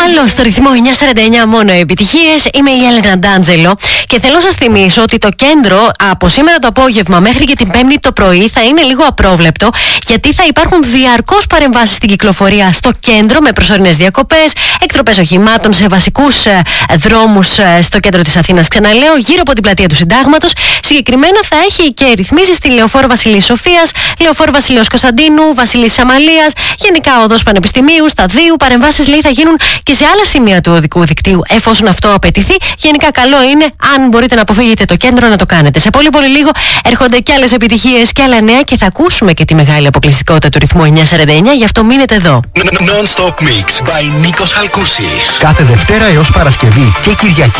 Άλλο στο ρυθμό 949 μόνο επιτυχίες. Είμαι η Έλενα Ντάντζελο και θέλω να σας θυμίσω ότι το κέντρο από σήμερα το απόγευμα μέχρι και την Πέμπτη το πρωί θα είναι λίγο απρόβλεπτο, γιατί θα υπάρχουν διαρκώς παρεμβάσεις στην κυκλοφορία στο κέντρο με προσωρινές διακοπές, εκτροπές οχημάτων σε βασικούς δρόμους στο κέντρο της Αθήνας. Ξαναλέω, γύρω από την πλατεία του Συντάγματος. Συγκεκριμένα θα έχει και ρυθμίσεις στη Λεωφόρο Βασιλής Σοφίας, Λεωφόρο Βασιλέως Κωνσταντίνου, Βασιλής Αμαλίας, γενικά οδός Πανεπιστημίου, Σταδίου. Παρεμβάσεις λέει θα γίνουν και σε άλλα σημεία του οδικού δικτύου εφόσον αυτό απαιτηθεί. Γενικά καλό είναι, αν μπορείτε να αποφύγετε το κέντρο, να το κάνετε. Σε πολύ λίγο έρχονται και άλλες επιτυχίες και άλλα νέα και θα ακούσουμε και τη μεγάλη αποκλειστικότητα του ρυθμού 949, γι' αυτό μείνετε εδώ. Non-stop mix by Νίκος Χαλκούσης. Κάθε Δευτέρα έως Παρασκευή και Κυριακή